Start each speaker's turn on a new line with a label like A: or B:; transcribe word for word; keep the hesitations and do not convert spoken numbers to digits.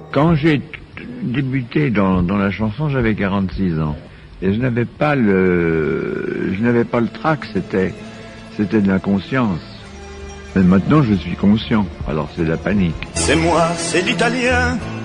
A: Quand j'ai débuté dans, dans la chanson, j'avais quarante-six ans. Et je n'avais pas le, je n'avais pas le trac, c'était, c'était de l'inconscience. Mais maintenant, je suis conscient. Alors c'est la panique.
B: C'est moi, c'est l'italien.